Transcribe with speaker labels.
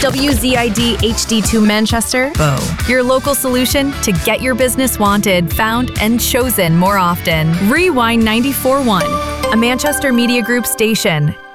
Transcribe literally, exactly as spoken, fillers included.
Speaker 1: W Z I D H D two Manchester, Bow. Your local solution to get your business wanted, found, and chosen more often. Rewind ninety-four point one, a Manchester Media Group station.